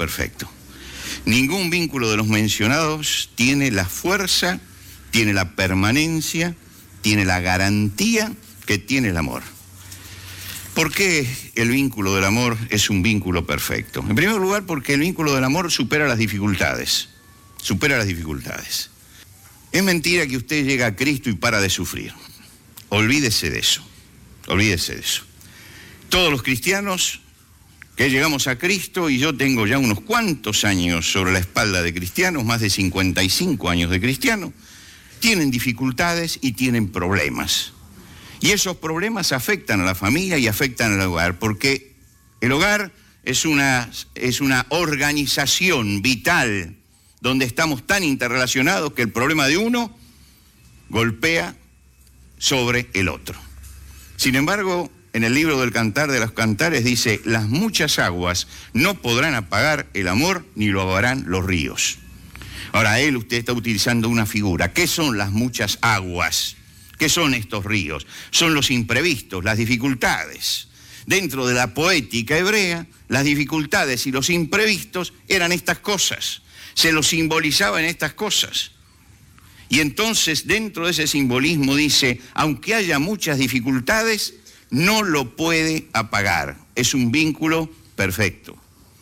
perfecto. Ningún vínculo de los mencionados tiene la fuerza, tiene la permanencia, tiene la garantía que tiene el amor. ¿Por qué el vínculo del amor es un vínculo perfecto? En primer lugar, porque el vínculo del amor supera las dificultades. Supera las dificultades. Es mentira que usted llega a Cristo y para de sufrir. Olvídese de eso. Olvídese de eso. Todos los cristianos que llegamos a Cristo, y yo tengo ya unos cuantos años sobre la espalda de cristianos, más de 55 años de cristiano, tienen dificultades y tienen problemas. Y esos problemas afectan a la familia y afectan al hogar, porque el hogar es una organización vital donde estamos tan interrelacionados que el problema de uno golpea sobre el otro. Sin embargo, en el libro del Cantar de los Cantares dice: las muchas aguas no podrán apagar el amor ni lo ahogarán los ríos. Ahora, usted está utilizando una figura. ¿Qué son las muchas aguas? ¿Qué son estos ríos? Son los imprevistos, las dificultades. Dentro de la poética hebrea, las dificultades y los imprevistos eran estas cosas. Se los simbolizaba en estas cosas. Y entonces, dentro de ese simbolismo dice: aunque haya muchas dificultades, no lo puede apagar. Es un vínculo perfecto.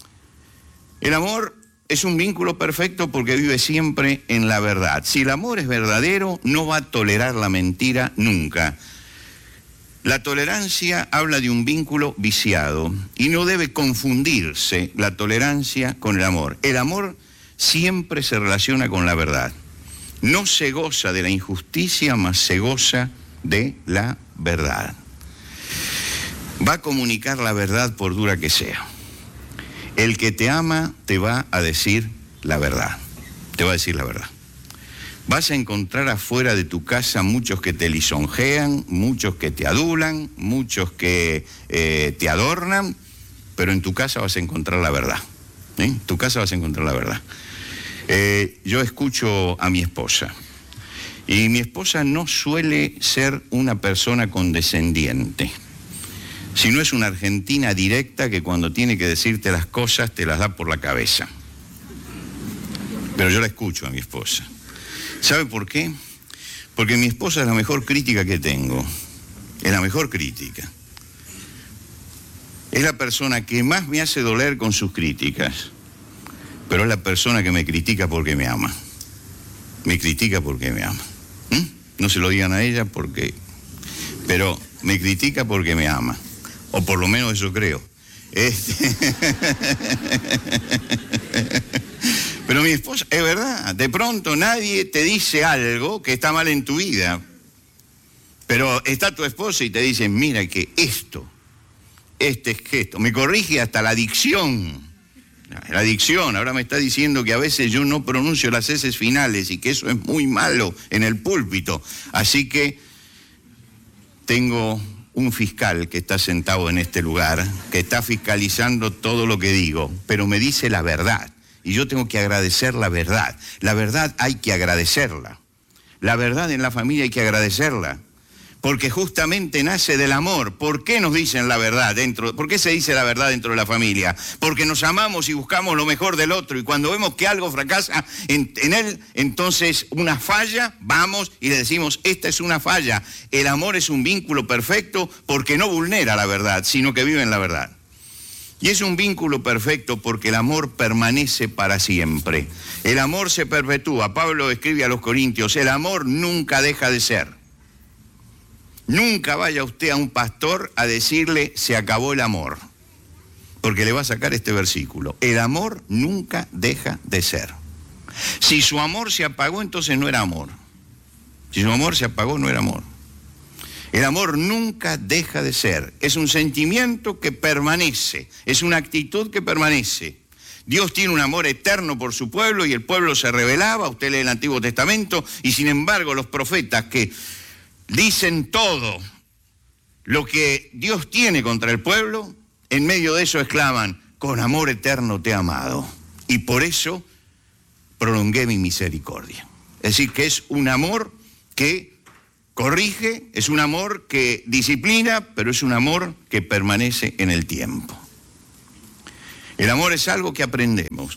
El amor es un vínculo perfecto porque vive siempre en la verdad. Si el amor es verdadero, no va a tolerar la mentira nunca. La tolerancia habla de un vínculo viciado y no debe confundirse la tolerancia con el amor. El amor siempre se relaciona con la verdad. No se goza de la injusticia, mas se goza de la verdad. Va a comunicar la verdad por dura que sea. El que te ama te va a decir la verdad. Te va a decir la verdad. Vas a encontrar afuera de tu casa muchos que te lisonjean, muchos que te adulan, muchos que te adornan, pero en tu casa vas a encontrar la verdad. En tu casa vas a encontrar la verdad. Yo escucho a mi esposa, y mi esposa no suele ser una persona condescendiente, sino es una argentina directa que cuando tiene que decirte las cosas te las da por la cabeza. Pero yo la escucho a mi esposa. ¿Sabe por qué? Porque mi esposa es la mejor crítica que tengo. Es la mejor crítica. Es la persona que más me hace doler con sus críticas, pero es la persona que me critica porque me ama. Me critica porque me ama. No se lo digan a ella pero me critica porque me ama. O por lo menos eso creo. Pero mi esposa, es verdad, de pronto nadie te dice algo que está mal en tu vida. Pero está tu esposa y te dice: mira que este gesto, me corrige hasta la dicción. La dicción, ahora me está diciendo que a veces yo no pronuncio las eses finales y que eso es muy malo en el púlpito. Así que tengo un fiscal que está sentado en este lugar, que está fiscalizando todo lo que digo, pero me dice la verdad, y yo tengo que agradecer la verdad. La verdad hay que agradecerla. La verdad en la familia hay que agradecerla, porque justamente nace del amor. ¿Por qué nos dicen la verdad por qué se dice la verdad dentro de la familia? Porque nos amamos y buscamos lo mejor del otro, y cuando vemos que algo fracasa en él, entonces una falla, vamos y le decimos: esta es una falla. El amor es un vínculo perfecto porque no vulnera la verdad, sino que vive en la verdad. Y es un vínculo perfecto porque el amor permanece para siempre. El amor se perpetúa. Pablo escribe a los Corintios: el amor nunca deja de ser. Nunca vaya usted a un pastor a decirle: se acabó el amor, porque le va a sacar este versículo. El amor nunca deja de ser. Si su amor se apagó, entonces no era amor. Si su amor se apagó, no era amor. El amor nunca deja de ser. Es un sentimiento que permanece, es una actitud que permanece. Dios tiene un amor eterno por su pueblo y el pueblo se rebelaba. Usted lee el Antiguo Testamento y sin embargo los profetas que dicen todo lo que Dios tiene contra el pueblo, en medio de eso exclaman: con amor eterno te he amado, y por eso prolongué mi misericordia. Es decir, que es un amor que corrige, es un amor que disciplina, pero es un amor que permanece en el tiempo. El amor es algo que aprendemos.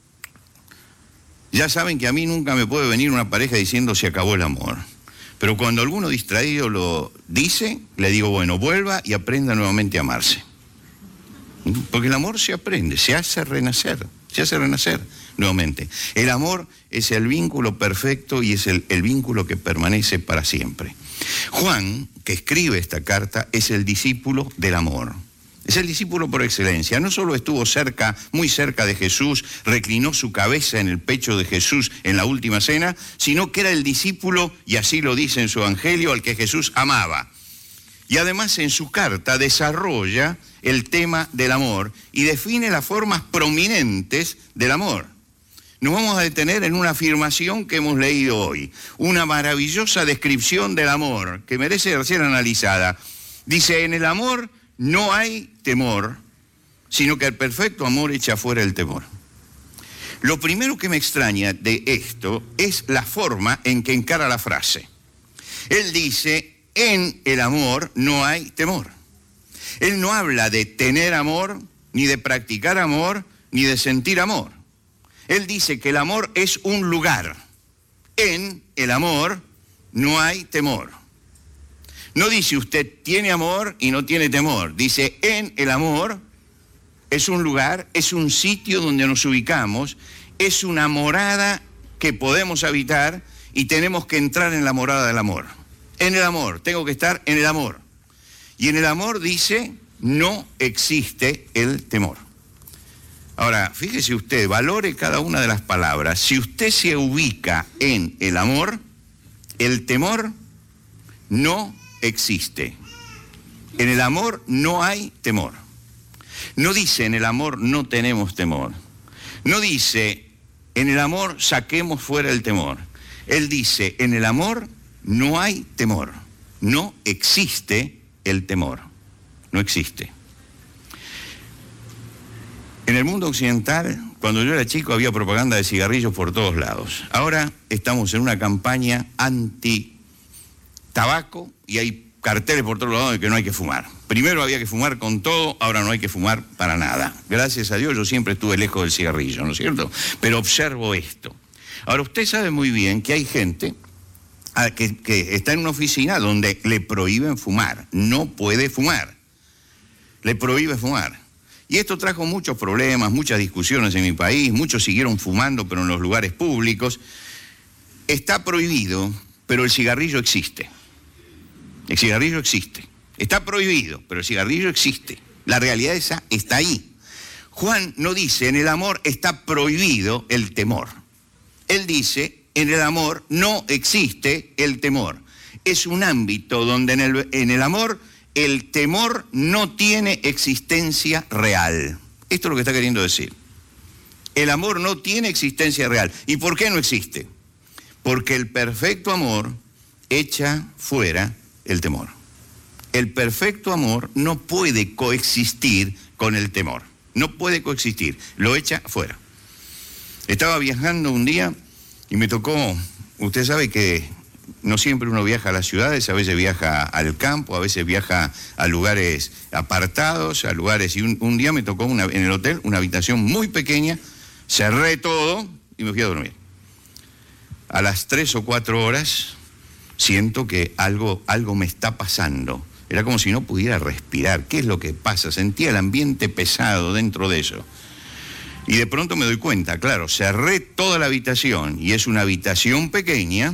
Ya saben que a mí nunca me puede venir una pareja diciendo se acabó el amor. Pero cuando alguno distraído lo dice, le digo, bueno, vuelva y aprenda nuevamente a amarse. Porque el amor se aprende, se hace renacer nuevamente. El amor es el vínculo perfecto y es el vínculo que permanece para siempre. Juan, que escribe esta carta, es el discípulo del amor. Es el discípulo por excelencia. No solo estuvo cerca, muy cerca de Jesús, reclinó su cabeza en el pecho de Jesús en la última cena, sino que era el discípulo, y así lo dice en su evangelio, al que Jesús amaba. Y además en su carta desarrolla el tema del amor y define las formas prominentes del amor. Nos vamos a detener en una afirmación que hemos leído hoy, una maravillosa descripción del amor que merece ser analizada. Dice, en el amor no hay temor, sino que el perfecto amor echa fuera el temor. Lo primero que me extraña de esto es la forma en que encara la frase. Él dice, en el amor no hay temor. Él no habla de tener amor, ni de practicar amor, ni de sentir amor. Él dice que el amor es un lugar. En el amor no hay temor. No dice usted tiene amor y no tiene temor. Dice en el amor es un lugar, es un sitio donde nos ubicamos, es una morada que podemos habitar y tenemos que entrar en la morada del amor. En el amor, tengo que estar en el amor. Y en el amor dice, no existe el temor. Ahora, fíjese usted, valore cada una de las palabras. Si usted se ubica en el amor, el temor no existe. En el amor no hay temor. No dice en el amor no tenemos temor. No dice en el amor saquemos fuera el temor. Él dice en el amor no hay temor. No existe el temor. No existe. En el mundo occidental, cuando yo era chico, había propaganda de cigarrillos por todos lados. Ahora estamos en una campaña anti-tabaco y hay carteles por todos lados de que no hay que fumar. Primero había que fumar con todo, ahora no hay que fumar para nada. Gracias a Dios yo siempre estuve lejos del cigarrillo, ¿no es cierto? Pero observo esto. Ahora usted sabe muy bien que hay gente que está en una oficina donde le prohíben fumar. No puede fumar. Le prohíbe fumar. Y esto trajo muchos problemas, muchas discusiones en mi país, muchos siguieron fumando, pero en los lugares públicos. Está prohibido, pero el cigarrillo existe. El cigarrillo existe. Está prohibido, pero el cigarrillo existe. La realidad esa está ahí. Juan no dice, en el amor está prohibido el temor. Él dice, en el amor no existe el temor. Es un ámbito donde en el amor el temor no tiene existencia real. Esto es lo que está queriendo decir. El amor no tiene existencia real. ¿Y por qué no existe? Porque el perfecto amor echa fuera el temor. El perfecto amor no puede coexistir con el temor. No puede coexistir. Lo echa fuera. Estaba viajando un día y me tocó, usted sabe que no siempre uno viaja a las ciudades, a veces viaja al campo, a veces viaja a lugares apartados, a lugares... Y un día me tocó en el hotel una habitación muy pequeña, cerré todo y me fui a dormir. A las 3 o 4 horas siento que algo me está pasando. Era como si no pudiera respirar. ¿Qué es lo que pasa? Sentía el ambiente pesado dentro de eso. Y de pronto me doy cuenta, claro, cerré toda la habitación y es una habitación pequeña,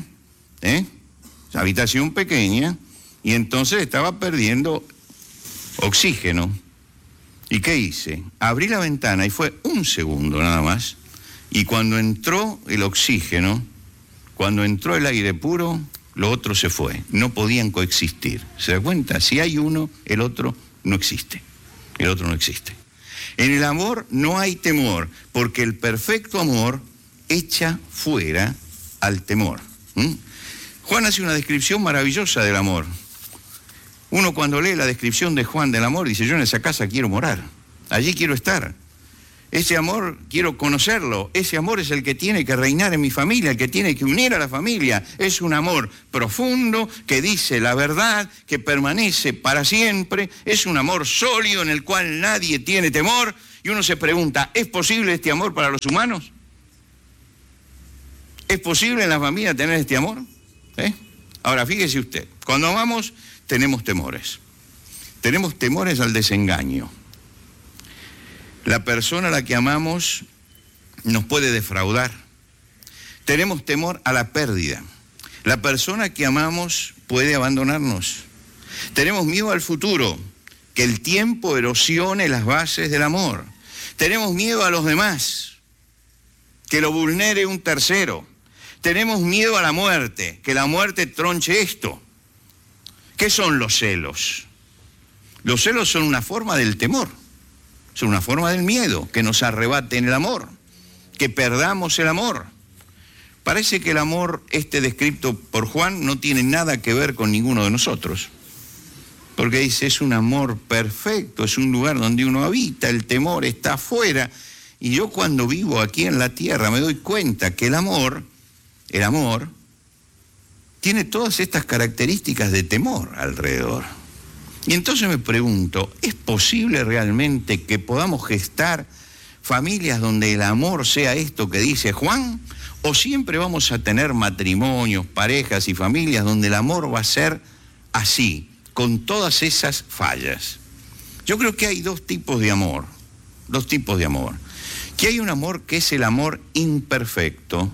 habitación pequeña, y entonces estaba perdiendo oxígeno. ¿Y qué hice? Abrí la ventana y fue un segundo nada más, y cuando entró el oxígeno, cuando entró el aire puro, lo otro se fue. No podían coexistir. ¿Se da cuenta? Si hay uno, el otro no existe. El otro no existe. En el amor no hay temor, porque el perfecto amor echa fuera al temor. Juan hace una descripción maravillosa del amor. Uno cuando lee la descripción de Juan del amor dice, yo en esa casa quiero morar, allí quiero estar. Ese amor quiero conocerlo, ese amor es el que tiene que reinar en mi familia, el que tiene que unir a la familia. Es un amor profundo que dice la verdad, que permanece para siempre. Es un amor sólido en el cual nadie tiene temor Y uno se pregunta, ¿es posible este amor para los humanos? ¿Es posible en la familia tener este amor? Ahora, fíjese usted, cuando amamos tenemos temores. Tenemos temores al desengaño. La persona a la que amamos nos puede defraudar. Tenemos temor a la pérdida. La persona que amamos puede abandonarnos. Tenemos miedo al futuro, que el tiempo erosione las bases del amor. Tenemos miedo a los demás, que lo vulnere un tercero. Tenemos miedo a la muerte, que la muerte tronche esto. ¿Qué son los celos? Los celos son una forma del temor, son una forma del miedo, que nos arrebaten el amor, que perdamos el amor. Parece que el amor descrito por Juan no tiene nada que ver con ninguno de nosotros. Porque dice, es un amor perfecto, es un lugar donde uno habita, el temor está afuera. Y yo cuando vivo aquí en la tierra me doy cuenta que el amor tiene todas estas características de temor alrededor. Y entonces me pregunto, ¿es posible realmente que podamos gestar familias donde el amor sea esto que dice Juan? ¿O siempre vamos a tener matrimonios, parejas y familias donde el amor va a ser así, con todas esas fallas? Yo creo que hay dos tipos de amor. Que hay un amor que es el amor imperfecto,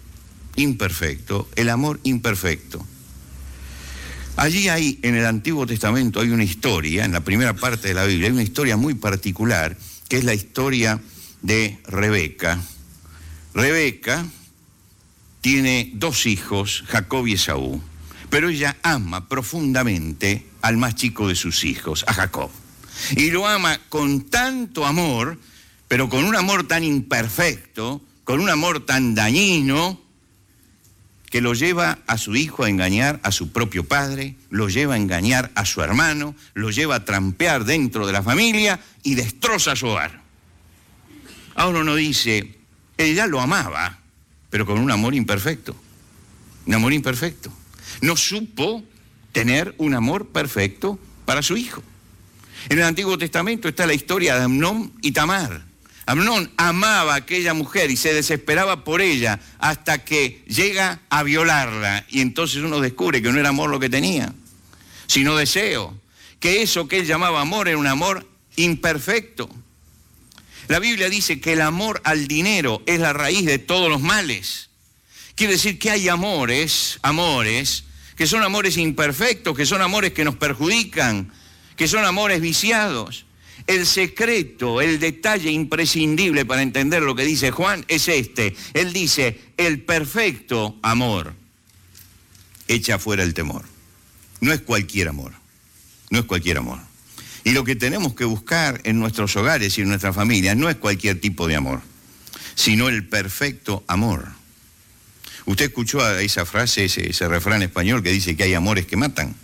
el amor imperfecto. Allí hay, en el Antiguo Testamento, hay una historia, en la primera parte de la Biblia, hay una historia muy particular, que es la historia de Rebeca. Rebeca tiene 2 hijos, Jacob y Esaú, pero ella ama profundamente al más chico de sus hijos, a Jacob. Y lo ama con tanto amor, pero con un amor tan imperfecto, con un amor tan dañino, que lo lleva a su hijo a engañar a su propio padre, lo lleva a engañar a su hermano, lo lleva a trampear dentro de la familia y destroza su hogar. Ahora uno dice, ella lo amaba, pero con un amor imperfecto. Un amor imperfecto. No supo tener un amor perfecto para su hijo. En el Antiguo Testamento está la historia de Amnón y Tamar. Amnón amaba a aquella mujer y se desesperaba por ella hasta que llega a violarla. Y entonces uno descubre que no era amor lo que tenía, sino deseo. Que eso que él llamaba amor era un amor imperfecto. La Biblia dice que el amor al dinero es la raíz de todos los males. Quiere decir que hay amores, que son amores imperfectos, que son amores que nos perjudican, que son amores viciados. El secreto, el detalle imprescindible para entender lo que dice Juan es este. Él dice, el perfecto amor echa fuera el temor. No es cualquier amor, no es cualquier amor. Y lo que tenemos que buscar en nuestros hogares y en nuestras familias no es cualquier tipo de amor, sino el perfecto amor. Usted escuchó esa frase, ese refrán español que dice que hay amores que matan.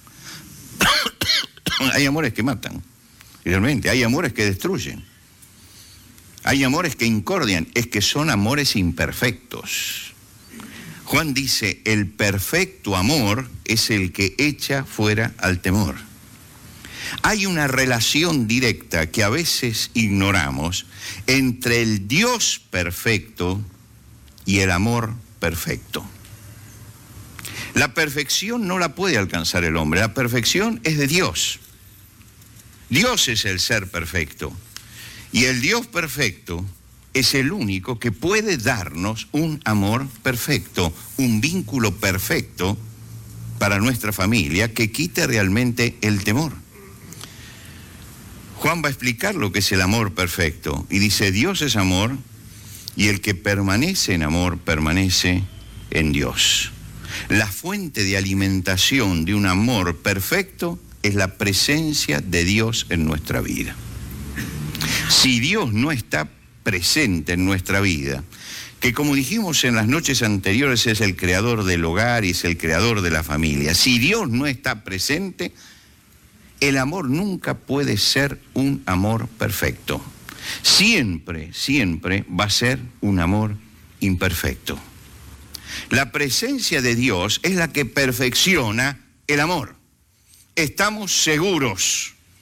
Hay amores que matan. Realmente, hay amores que destruyen. Hay amores que incordian. Es que son amores imperfectos. Juan dice, el perfecto amor es el que echa fuera al temor. Hay una relación directa que a veces ignoramos entre el Dios perfecto y el amor perfecto. La perfección no la puede alcanzar el hombre. La perfección es de Dios. Dios es el ser perfecto y el Dios perfecto es el único que puede darnos un amor perfecto, un vínculo perfecto para nuestra familia que quite realmente el temor. Juan va a explicar lo que es el amor perfecto y dice, Dios es amor y el que permanece en amor permanece en Dios. La fuente de alimentación de un amor perfecto es la presencia de Dios en nuestra vida. Si Dios no está presente en nuestra vida, que como dijimos en las noches anteriores es el creador del hogar y es el creador de la familia, si Dios no está presente, el amor nunca puede ser un amor perfecto. Siempre, siempre va a ser un amor imperfecto. La presencia de Dios es la que perfecciona el amor. Estamos seguros,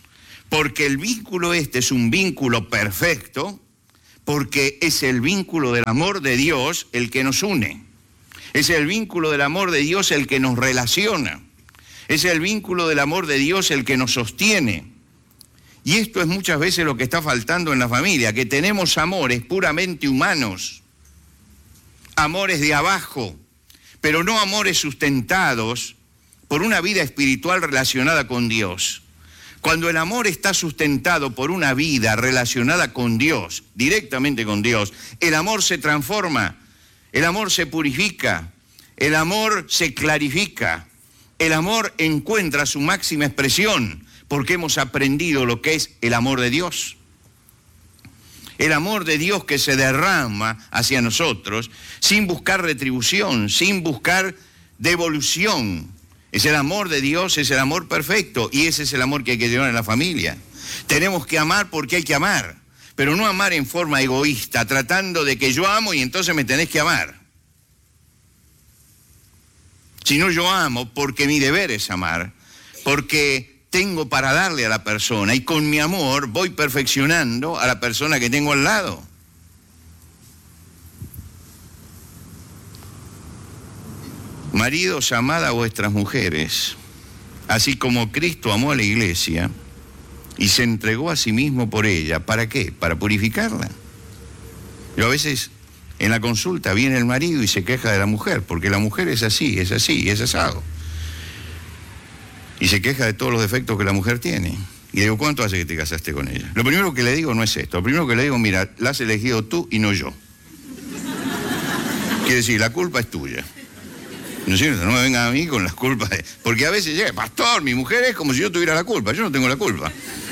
Porque el vínculo este es un vínculo perfecto, porque es el vínculo del amor de Dios el que nos une. Es el vínculo del amor de Dios el que nos relaciona. Es el vínculo del amor de Dios el que nos sostiene. Y esto es muchas veces lo que está faltando en la familia, que tenemos amores puramente humanos, amores de abajo, pero no amores sustentados por una vida espiritual relacionada con Dios. Cuando el amor está sustentado por una vida relacionada con Dios, directamente con Dios, el amor se transforma, el amor se purifica, el amor se clarifica, el amor encuentra su máxima expresión, porque hemos aprendido lo que es el amor de Dios. El amor de Dios que se derrama hacia nosotros sin buscar retribución, sin buscar devolución. Es el amor de Dios, es el amor perfecto, y ese es el amor que hay que llevar en la familia. Tenemos que amar porque hay que amar, pero no amar en forma egoísta, tratando de que yo amo y entonces me tenés que amar. Sino yo amo porque mi deber es amar, porque tengo para darle a la persona, y con mi amor voy perfeccionando a la persona que tengo al lado. Maridos, amad a vuestras mujeres, así como Cristo amó a la iglesia y se entregó a sí mismo por ella. ¿Para qué? Para purificarla. Yo a veces en la consulta viene el marido y se queja de la mujer, porque la mujer es así, es asado. Y se queja de todos los defectos que la mujer tiene. Y le digo, ¿cuánto hace que te casaste con ella? Lo primero que le digo no es esto. Lo primero que le digo, mira, la has elegido tú y no yo. Quiere decir, la culpa es tuya. ¿No es cierto? No me vengan a mí con las culpas. Porque a veces llega, pastor, mi mujer es como si yo tuviera la culpa. Yo no tengo la culpa.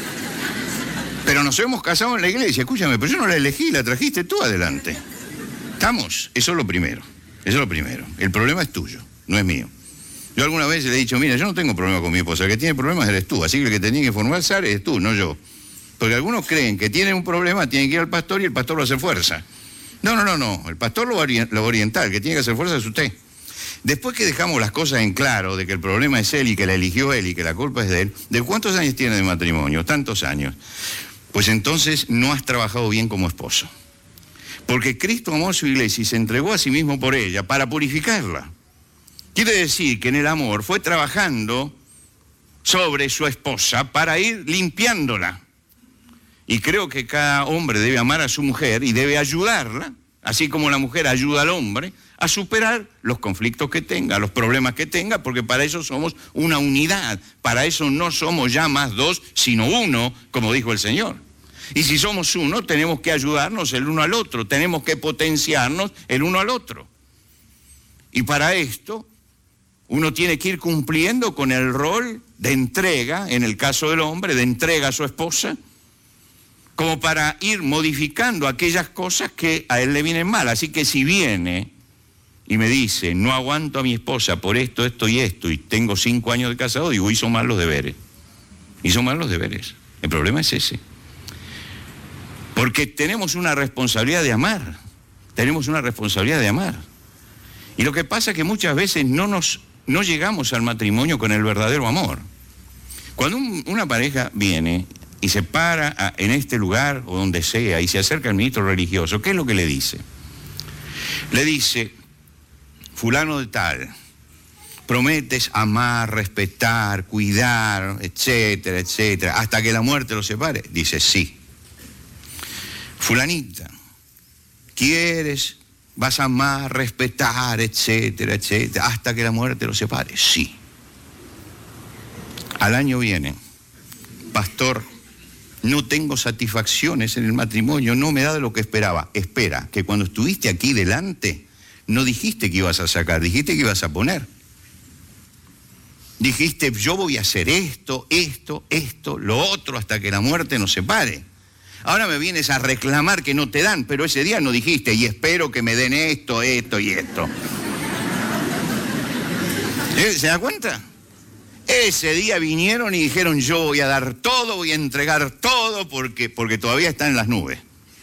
Pero nos hemos casado en la iglesia. Escúchame, pero yo no la elegí, la trajiste tú adelante. ¿Estamos? Eso es lo primero. Eso es lo primero. El problema es tuyo, no es mío. Yo alguna vez le he dicho, mira, yo no tengo problema con mi esposa, el que tiene problemas eres tú, así que el que tenía que formalizar eres tú, no yo. Porque algunos creen que tienen un problema, tienen que ir al pastor y el pastor lo hace fuerza. No, el pastor lo va a orientar, el que tiene que hacer fuerza es usted. Después que dejamos las cosas en claro, de que el problema es él y que la eligió él y que la culpa es de él, ¿de cuántos años tiene de matrimonio? Tantos años. Pues entonces no has trabajado bien como esposo. Porque Cristo amó a su iglesia y se entregó a sí mismo por ella para purificarla. Quiere decir que en el amor fue trabajando sobre su esposa para ir limpiándola. Y creo que cada hombre debe amar a su mujer y debe ayudarla, así como la mujer ayuda al hombre, a superar los conflictos que tenga, los problemas que tenga, porque para eso somos una unidad. Para eso no somos ya más dos, sino uno, como dijo el Señor. Y si somos uno, tenemos que ayudarnos el uno al otro, tenemos que potenciarnos el uno al otro. Y para esto, uno tiene que ir cumpliendo con el rol de entrega, en el caso del hombre, de entrega a su esposa, como para ir modificando aquellas cosas que a él le vienen mal. Así que si viene y me dice, no aguanto a mi esposa por esto, esto y esto, y tengo 5 años de casado, digo, hizo mal los deberes. Hizo mal los deberes. El problema es ese. Porque tenemos una responsabilidad de amar. Tenemos una responsabilidad de amar. Y lo que pasa es que muchas veces no llegamos al matrimonio con el verdadero amor. Cuando una pareja viene y se para en este lugar o donde sea y se acerca al ministro religioso, ¿qué es lo que le dice? Le dice, fulano de tal, prometes amar, respetar, cuidar, etcétera, etcétera, hasta que la muerte los separe. Dice, sí. Fulanita, ¿quieres, vas a amar, respetar, etcétera, etcétera, hasta que la muerte los separe? Sí. Al año viene, pastor, no tengo satisfacciones en el matrimonio, no me da de lo que esperaba. Espera, que cuando estuviste aquí delante, no dijiste que ibas a sacar, dijiste que ibas a poner. Dijiste, yo voy a hacer esto, lo otro, hasta que la muerte nos separe. Ahora me vienes a reclamar que no te dan, pero ese día no dijiste, y espero que me den esto y esto. ¿Se da cuenta? Ese día vinieron y dijeron, yo voy a dar todo, voy a entregar todo, porque todavía está en las nubes.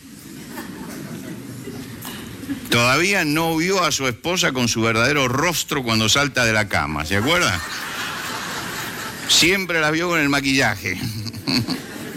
Todavía no vio a su esposa con su verdadero rostro cuando salta de la cama, ¿se acuerdan? Siempre la vio con el maquillaje.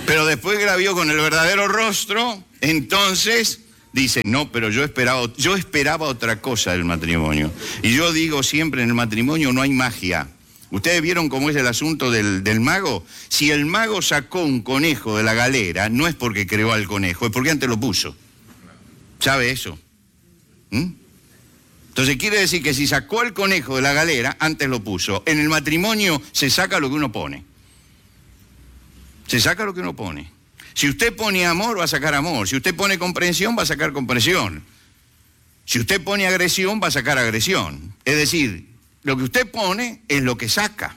Pero después que la vio con el verdadero rostro, entonces dice, no, pero yo esperaba otra cosa del matrimonio. Y yo digo siempre, en el matrimonio no hay magia. ¿Ustedes vieron cómo es el asunto del mago? Si el mago sacó un conejo de la galera, no es porque creó al conejo, es porque antes lo puso. ¿Sabe eso? Entonces quiere decir que si sacó el conejo de la galera, antes lo puso. En el matrimonio se saca lo que uno pone. Se saca lo que uno pone. Si usted pone amor, va a sacar amor. Si usted pone comprensión, va a sacar comprensión. Si usted pone agresión, va a sacar agresión. Es decir, lo que usted pone es lo que saca.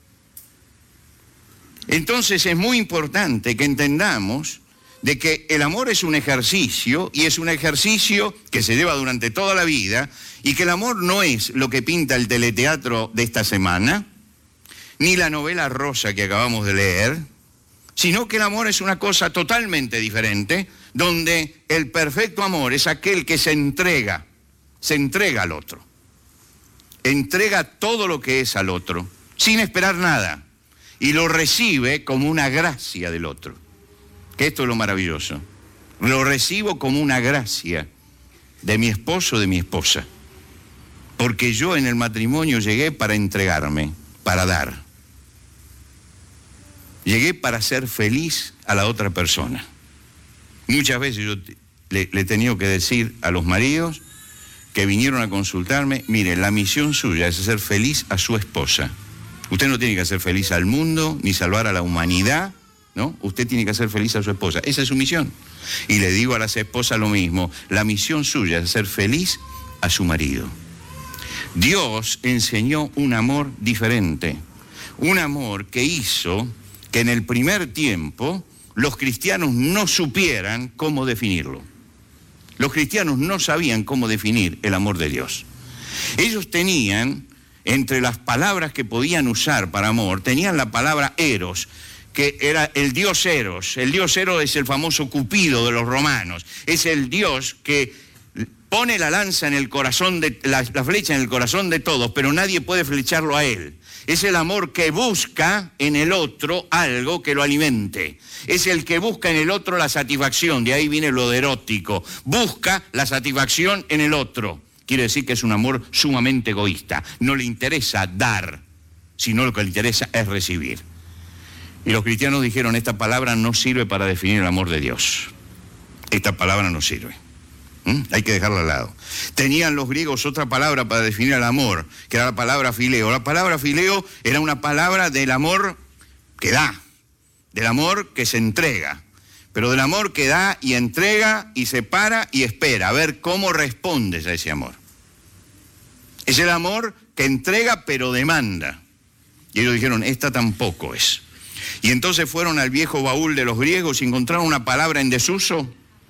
Entonces es muy importante que entendamos de que el amor es un ejercicio, y es un ejercicio que se lleva durante toda la vida, y que el amor no es lo que pinta el teleteatro de esta semana, ni la novela rosa que acabamos de leer, sino que el amor es una cosa totalmente diferente, donde el perfecto amor es aquel que se entrega al otro. Entrega todo lo que es al otro, sin esperar nada, y lo recibe como una gracia del otro. Que esto es lo maravilloso. Lo recibo como una gracia de mi esposo, de mi esposa. Porque yo en el matrimonio llegué para entregarme, para dar. Llegué para ser feliz a la otra persona. Muchas veces yo le he tenido que decir a los maridos que vinieron a consultarme, mire, la misión suya es hacer feliz a su esposa. Usted no tiene que hacer feliz al mundo, ni salvar a la humanidad, ¿no? Usted tiene que hacer feliz a su esposa. Esa es su misión. Y le digo a las esposas lo mismo, la misión suya es hacer feliz a su marido. Dios enseñó un amor diferente, un amor que hizo que en el primer tiempo los cristianos no supieran cómo definirlo. Los cristianos no sabían cómo definir el amor de Dios. Ellos tenían, entre las palabras que podían usar para amor, tenían la palabra eros, que era el dios Eros. El dios Eros es el famoso Cupido de los romanos. Es el dios que pone la lanza en el corazón, la flecha en el corazón de todos, pero nadie puede flecharlo a él. Es el amor que busca en el otro algo que lo alimente. Es el que busca en el otro la satisfacción, de ahí viene lo de erótico. Busca la satisfacción en el otro. Quiere decir que es un amor sumamente egoísta. No le interesa dar, sino lo que le interesa es recibir. Y los cristianos dijeron, esta palabra no sirve para definir el amor de Dios. Esta palabra no sirve. Hay que dejarla al lado. Tenían los griegos otra palabra para definir el amor, que era la palabra fileo. La palabra fileo era una palabra del amor que da, del amor que se entrega, pero del amor que da y entrega y se para y espera, a ver cómo respondes a ese amor. Es el amor que entrega pero demanda. Y ellos dijeron, esta tampoco es. Y entonces fueron al viejo baúl de los griegos y encontraron una palabra en desuso,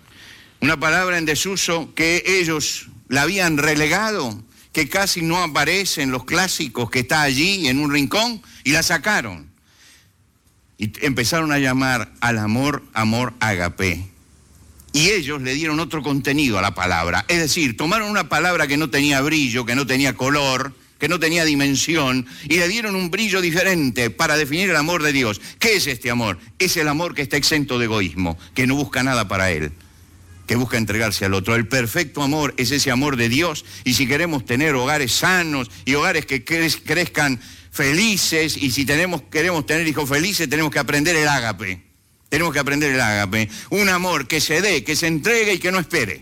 que ellos la habían relegado, que casi no aparece en los clásicos, que está allí en un rincón, y la sacaron. Y empezaron a llamar al amor, amor ágape. Y ellos le dieron otro contenido a la palabra. Es decir, tomaron una palabra que no tenía brillo, que no tenía color, que no tenía dimensión, y le dieron un brillo diferente para definir el amor de Dios. ¿Qué es este amor? Es el amor que está exento de egoísmo, que no busca nada para él, que busca entregarse al otro. El perfecto amor es ese amor de Dios, y si queremos tener hogares sanos y hogares que crezcan felices, y si queremos tener hijos felices, tenemos que aprender el ágape. Tenemos que aprender el ágape, un amor que se dé, que se entregue y que no espere.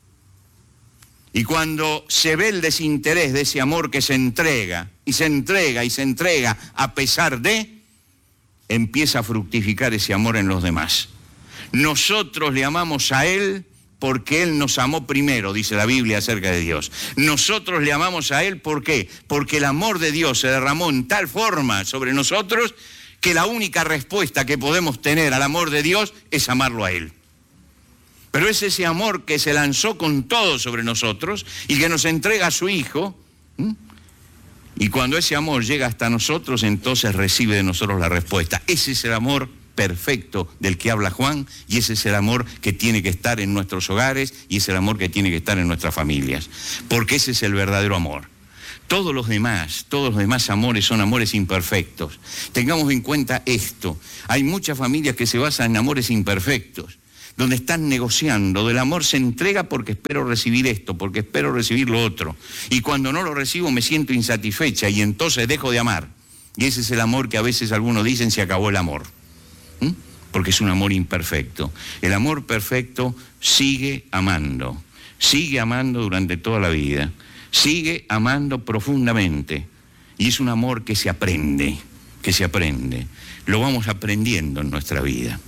Y cuando se ve el desinterés de ese amor que se entrega, y se entrega, y se entrega a pesar de, empieza a fructificar ese amor en los demás. Nosotros le amamos a Él porque Él nos amó primero, dice la Biblia acerca de Dios. Nosotros le amamos a Él, ¿por qué? Porque el amor de Dios se derramó en tal forma sobre nosotros que la única respuesta que podemos tener al amor de Dios es amarlo a Él. Pero es ese amor que se lanzó con todo sobre nosotros y que nos entrega a su Hijo. Y cuando ese amor llega hasta nosotros, entonces recibe de nosotros la respuesta. Ese es el amor perfecto del que habla Juan, y ese es el amor que tiene que estar en nuestros hogares, y es el amor que tiene que estar en nuestras familias. Porque ese es el verdadero amor. Todos los demás amores son amores imperfectos. Tengamos en cuenta esto. Hay muchas familias que se basan en amores imperfectos, donde están negociando. Del amor se entrega porque espero recibir esto, porque espero recibir lo otro. Y cuando no lo recibo me siento insatisfecha y entonces dejo de amar. Y ese es el amor que a veces algunos dicen se acabó el amor. Porque es un amor imperfecto. El amor perfecto sigue amando durante toda la vida. Sigue amando profundamente, y es un amor que se aprende, lo vamos aprendiendo en nuestra vida.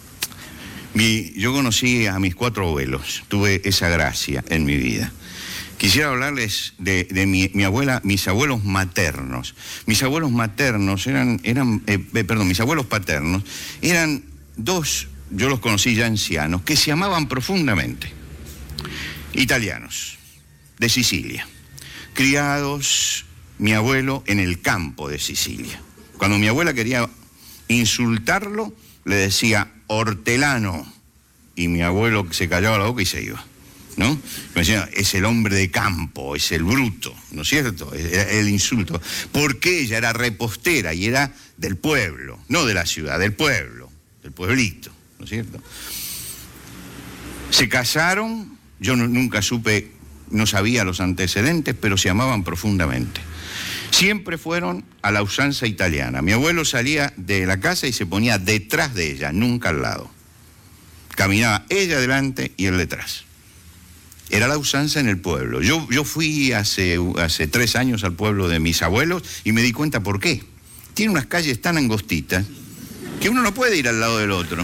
Yo conocí a mis 4 abuelos, tuve esa gracia en mi vida. Quisiera hablarles de mi abuela, mis abuelos maternos. Mis abuelos paternos eran 2, yo los conocí ya ancianos, que se amaban profundamente. Italianos, de Sicilia, criados, mi abuelo, en el campo de Sicilia. Cuando mi abuela quería insultarlo, le decía hortelano, y mi abuelo se callaba la boca y se iba, ¿no? Me decía, es el hombre de campo, es el bruto, ¿no es cierto? Era el insulto, porque ella era repostera y era del pueblo, no de la ciudad, del pueblo, del pueblito, ¿no es cierto? Se casaron, yo nunca supe, no sabía los antecedentes, pero se amaban profundamente. Siempre fueron a la usanza italiana. Mi abuelo salía de la casa y se ponía detrás de ella, nunca al lado. Caminaba ella delante y él detrás. Era la usanza en el pueblo. Yo fui hace 3 años al pueblo de mis abuelos y me di cuenta por qué. Tiene unas calles tan angostitas que uno no puede ir al lado del otro.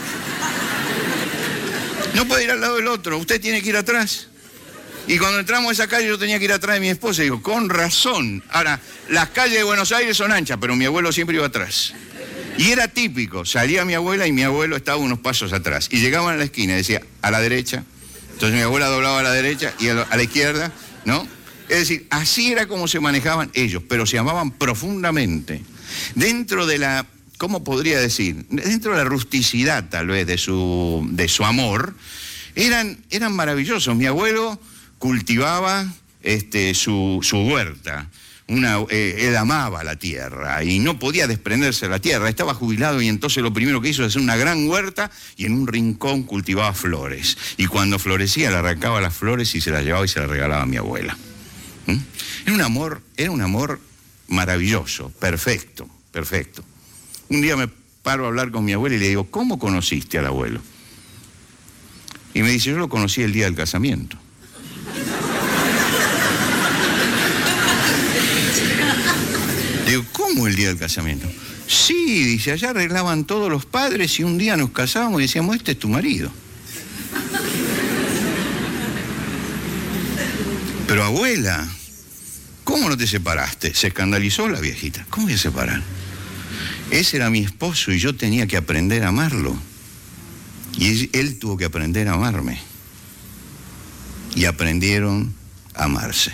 No puede ir al lado del otro, usted tiene que ir atrás. Y cuando entramos a esa calle yo tenía que ir atrás de mi esposa y digo, con razón. Ahora, las calles de Buenos Aires son anchas, pero mi abuelo siempre iba atrás. Y era típico, salía mi abuela y mi abuelo estaba unos pasos atrás. Y llegaban a la esquina y decía, a la derecha. Entonces mi abuela doblaba a la derecha y a la izquierda, ¿no? Es decir, así era como se manejaban ellos, pero se amaban profundamente. Dentro de la, ¿cómo podría decir? Dentro de la rusticidad, tal vez, de su amor, eran maravillosos. Mi abuelo cultivaba su huerta. Él amaba la tierra y no podía desprenderse de la tierra. Estaba jubilado y entonces lo primero que hizo es hacer una gran huerta y en un rincón cultivaba flores. Y cuando florecía le arrancaba las flores y se las llevaba y se las regalaba a mi abuela. Era un amor maravilloso, perfecto. Un día me paro a hablar con mi abuela y le digo, ¿cómo conociste al abuelo? Y me dice, yo lo conocí el día del casamiento. Digo, ¿cómo el día del casamiento? Sí, dice, allá arreglaban todos los padres y un día nos casábamos y decíamos, este es tu marido. Pero abuela, ¿cómo no te separaste? Se escandalizó la viejita. ¿Cómo voy a separar? Ese era mi esposo y yo tenía que aprender a amarlo. Y él tuvo que aprender a amarme. Y aprendieron a amarse.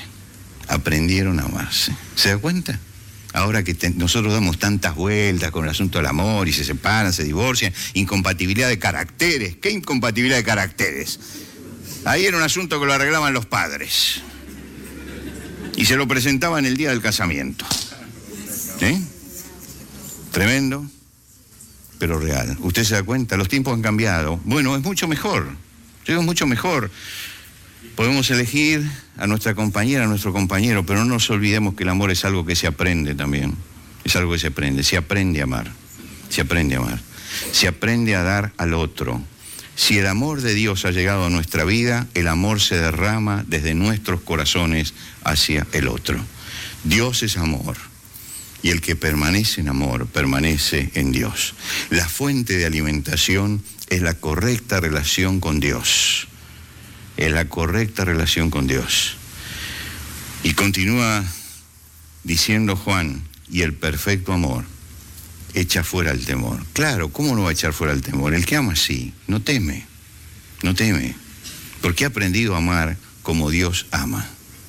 ¿Se da cuenta? Ahora que nosotros damos tantas vueltas con el asunto del amor y se separan, se divorcian, incompatibilidad de caracteres. ¿Qué incompatibilidad de caracteres? Ahí era un asunto que lo arreglaban los padres. Y se lo presentaban el día del casamiento. ¿Sí? Tremendo, pero real. ¿Usted se da cuenta? Los tiempos han cambiado. Bueno, es mucho mejor. Yo digo mucho mejor. Podemos elegir a nuestra compañera, a nuestro compañero, pero no nos olvidemos que el amor es algo que se aprende también. Es algo que se aprende. Se aprende a amar. Se aprende a amar. Se aprende a dar al otro. Si el amor de Dios ha llegado a nuestra vida, el amor se derrama desde nuestros corazones hacia el otro. Dios es amor. Y el que permanece en amor, permanece en Dios. La fuente de alimentación es la correcta relación con Dios. Es la correcta relación con Dios. Y continúa diciendo Juan, y el perfecto amor echa fuera el temor. Claro, ¿cómo no va a echar fuera el temor? El que ama sí, no teme, porque ha aprendido a amar como Dios ama.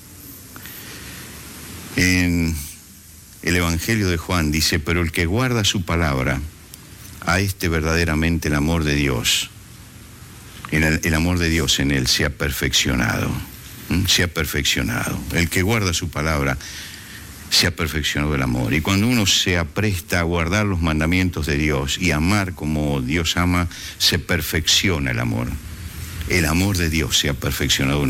En el Evangelio de Juan dice, pero el que guarda su palabra, a este verdaderamente el amor de Dios, el amor de Dios en él se ha perfeccionado. se ha perfeccionado. El que guarda su palabra se ha perfeccionado el amor. Y cuando uno se apresta a guardar los mandamientos de Dios y amar como Dios ama, se perfecciona el amor. El amor de Dios se ha perfeccionado.